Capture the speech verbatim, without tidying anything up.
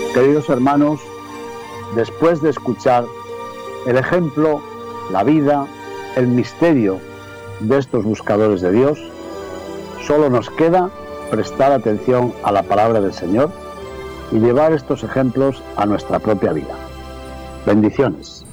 Queridos hermanos, después de escuchar el ejemplo, la vida, el misterio de estos buscadores de Dios, solo nos queda prestar atención a la palabra del Señor y llevar estos ejemplos a nuestra propia vida. Bendiciones.